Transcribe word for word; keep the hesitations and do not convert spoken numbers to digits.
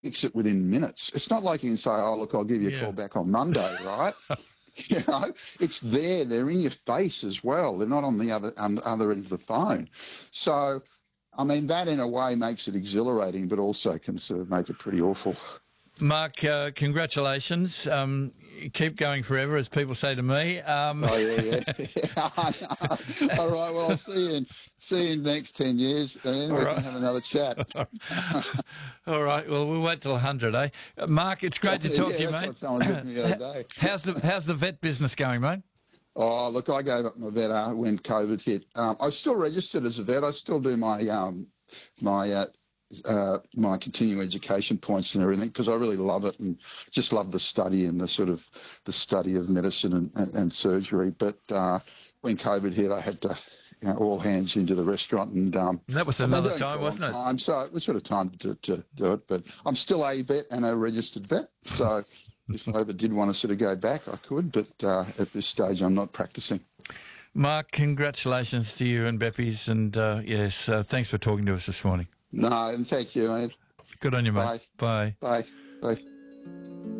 fix it within minutes. It's not like you can say, oh, look, I'll give you a Yeah. call back on Monday, right? You know, it's there. They're in your face as well. They're not on the other on the other end of the phone. So, I mean, that in a way makes it exhilarating, but also can sort of make it pretty awful. Mark, uh, congratulations. Um, keep going forever, as people say to me. Um, Oh yeah, yeah. All right. Well, I'll see you in see you in the next ten years, and we right. can have another chat. All right. Well, we'll wait till one hundred, eh? Uh, Mark, it's great to talk yeah, to you, that's mate. what someone said to me the other day. How's the How's the vet business going, mate? Oh, look, I gave up my vet uh, when COVID hit. Um, I was still registered as a vet. I still do my um, my uh, uh, my continuing education points and everything because I really love it and just love the study and the sort of the study of medicine and, and, and surgery. But uh, when COVID hit, I had to, you know, all hands into the restaurant, and um, That was I've been another doing it for time, a long wasn't it? time, so it was sort of time to, to do it. But I'm still a vet and a registered vet, so if I ever did want to sort of go back, I could. But uh, at this stage, I'm not practicing. Mark, congratulations to you and Beppy's, and uh, yes, uh, thanks for talking to us this morning. No, and thank you, mate. Good on you, mate. Bye. Bye. Bye.